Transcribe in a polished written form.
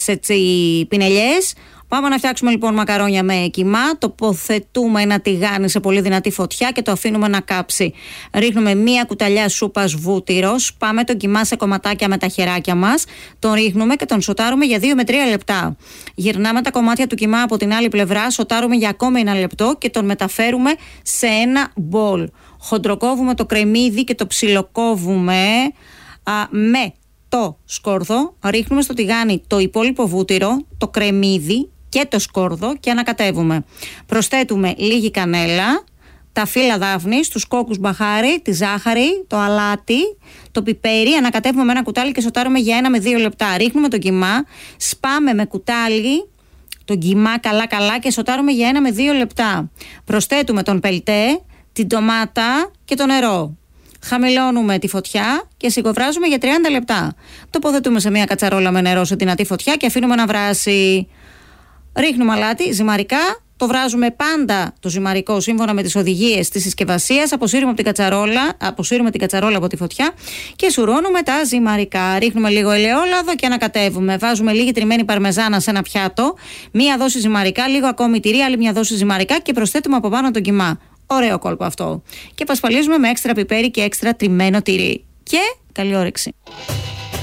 έτσι πινελιές. Πάμε να φτιάξουμε λοιπόν μακαρόνια με κιμά. Τοποθετούμε ένα τηγάνι σε πολύ δυνατή φωτιά και το αφήνουμε να κάψει. Ρίχνουμε μία κουταλιά σούπας βούτυρος. Πάμε τον κιμά σε κομματάκια με τα χεράκια μας. Τον ρίχνουμε και τον σοτάρουμε για 2 με 3 λεπτά. Γυρνάμε τα κομμάτια του κιμά από την άλλη πλευρά. Σοτάρουμε για ακόμη 1 λεπτό και τον μεταφέρουμε σε ένα μπολ. Χοντροκόβουμε το κρεμμύδι και το ψιλοκόβουμε με το σκόρδο. Ρίχνουμε στο τηγάνι το υπόλοιπο βούτυρο, το κρεμμύδι και το σκόρδο και ανακατεύουμε. Προσθέτουμε λίγη κανέλα, τα φύλλα δάφνης, τους κόκκους μπαχάρι, τη ζάχαρη, το αλάτι, το πιπέρι. Ανακατεύουμε με ένα κουτάλι και σοτάρουμε για 1 με 2 λεπτά. Ρίχνουμε το κιμά, σπάμε με κουτάλι τον κιμά καλά και σοτάρουμε για 1 με 2 λεπτά. Προσθέτουμε τον πελτέ, την ντομάτα και το νερό. Χαμηλώνουμε τη φωτιά και σιγοβράζουμε για 30 λεπτά. Τοποθετούμε σε μια κατσαρόλα με νερό σε δυνατή φωτιά και αφήνουμε να βράσει. Ρίχνουμε αλάτι, ζυμαρικά. Το βράζουμε πάντα το ζυμαρικό σύμφωνα με τις οδηγίες της συσκευασίας. Αποσύρουμε την κατσαρόλα από τη φωτιά και σουρώνουμε τα ζυμαρικά. Ρίχνουμε λίγο ελαιόλαδο και ανακατεύουμε. Βάζουμε λίγη τριμμένη παρμεζάνα σε ένα πιάτο. Μία δόση ζυμαρικά, λίγο ακόμη τυρί, άλλη μια δόση ζυμαρικά και προσθέτουμε από πάνω τον κιμά. Ωραίο κόλπο αυτό. Και πασπαλίζουμε με έξτρα πιπέρι και έξτρα τριμμένο τυρί. Και καλή όρεξη.